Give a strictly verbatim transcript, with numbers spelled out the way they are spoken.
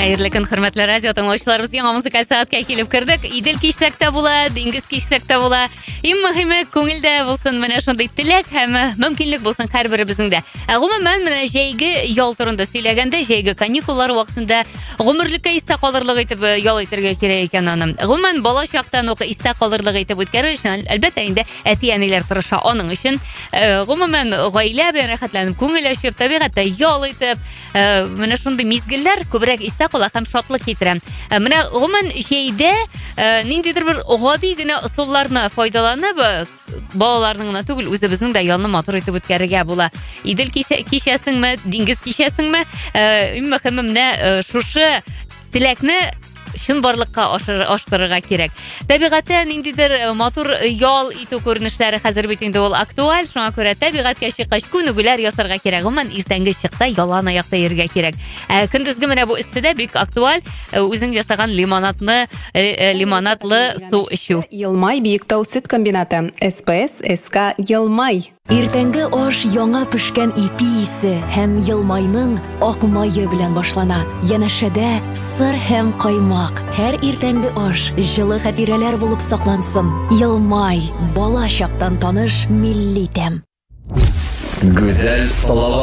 Хәерле көн, хөрмәтле радио тыңлаучыларыбыз, яңа музыкаль сәгатькә килеп кердек. Идел кичсәк тә була, диңгез кичсәк тә була. Иң мөһиме күңелдә булсын менә шундый теләк һәм мөмкинлек булсын һәрберебезнең дә. Гомумән менә җәйге ял турында сөйләгәндә, җәйге каникуллар вакытында гомерлеккә истә калырлык итеп ял итәргә кирәк икән аны. Гомумән бала чактан ук истә калырлык итеп үткәрер өчен әлбәттә инде әти-әниләр тырыша аның өчен. Гомумән гаилә белән рәхәтләнеп, күңел ачып, табигатьтә ял итеп, менә шундый мизгелләр күбрәк истә кала һәм шатлык китерә. Менә гомумән җәйдә ниндидер бер гади генә ысулларны файдаланып, балаларның гына түгел, үзебезнең дә ялны матур итеп үткәрергә була. Идел кичәсеңме, диңгез кичәсеңме, иң мөһиме менә шушы теләкне шын барлыкка аштырырга кирәк. Табигатьтә ниндидер матур ял итү күренешләре хәзер бит инде ул актуаль, шуңа күрә табигатькә чыккач күнегүләр ясарга кирәк. Гомумән иртәнге чыкта ялан аякта йөрергә кирәк. Көндезге менә бу истедә бик актуаль үзең ясаган лимонадны, лимонадлы су эчү. Елмай Биектау сөт комбинаты. СПС СК Елмай. Иртәнге аш яңа пешкән ипи исе һәм Елмайның ак мае белән башлана. Янәшәдә сыр һәм каймак. Һәр иртәнге аш җылы хатирәләр булып саклансын. Елмай, бала чактан таныш милли тәм. Гүзәл салават.